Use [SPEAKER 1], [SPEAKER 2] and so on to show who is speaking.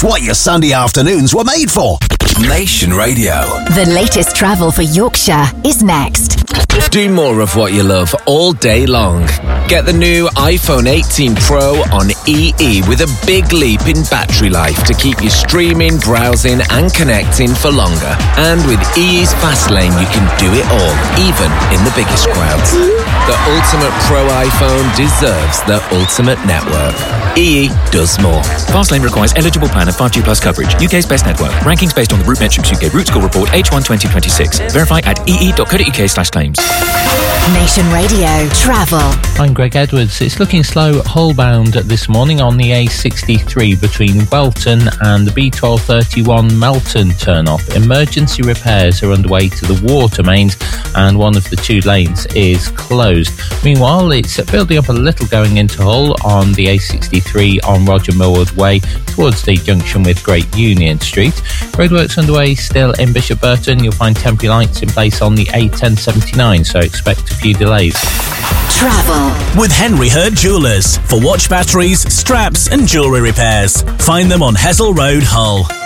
[SPEAKER 1] It's what your Sunday afternoons were made for. Nation Radio.
[SPEAKER 2] The latest travel for Yorkshire is next.
[SPEAKER 3] Do more of what you love all day long. Get the new iPhone 18 Pro on EE with a big leap in battery life to keep you streaming, browsing and connecting for longer. And with EE's Fast Lane, you can do it all, even in the biggest crowds. The ultimate Pro iPhone deserves the ultimate network. EE does more.
[SPEAKER 4] Fastlane requires eligible plan of 5G plus coverage. UK's best network. Rankings based on the RootMetrics UK Root Score Report H1 2026. Verify at ee.co.uk/claims.
[SPEAKER 2] Nation Radio Travel.
[SPEAKER 5] I'm Greg Edwards. It's looking slow hull-bound this morning on the A63 between Welton and the B1231 Melton turn-off. Emergency repairs are underway to the water mains and one of the two lanes is closed. Meanwhile, it's building up a little going into Hull on the A63 on Roger Millward Way towards the junction with Great Union Street. Roadworks underway still in Bishop Burton. You'll find temporary lights in place on the A1079, so expect a few delays.
[SPEAKER 2] Travel
[SPEAKER 6] with Henry Hurd Jewellers for watch batteries, straps and jewellery repairs. Find them on Hessel Road, Hull.